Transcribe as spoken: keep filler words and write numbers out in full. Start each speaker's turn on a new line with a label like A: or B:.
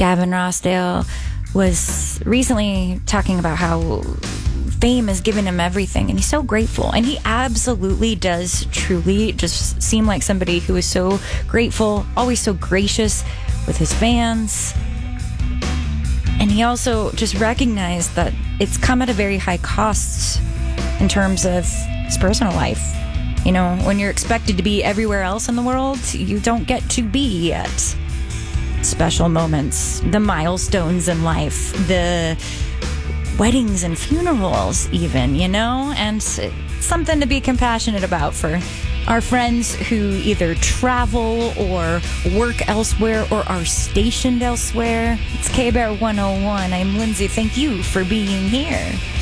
A: Gavin Rossdale was recently talking about how fame has given him everything, and he's so grateful. And he absolutely does truly just seem like somebody who is so grateful, always so gracious with his fans. And he also just recognized that it's come at a very high cost in terms of his personal life. You know, when you're expected to be everywhere else in the world, you don't get to be at special moments, the milestones in life, the weddings and funerals even, you know? And something to be compassionate about for our friends who either travel or work elsewhere or are stationed elsewhere. It's K-Bear one oh one. I'm Lindsay. Thank you for being here.